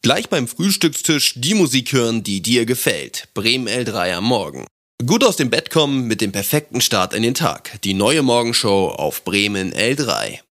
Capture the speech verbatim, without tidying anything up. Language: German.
Gleich beim Frühstückstisch die Musik hören, die dir gefällt. Bremen L drei am Morgen. Gut aus dem Bett kommen mit dem perfekten Start in den Tag. Die neue Morgenshow auf Bremen L drei.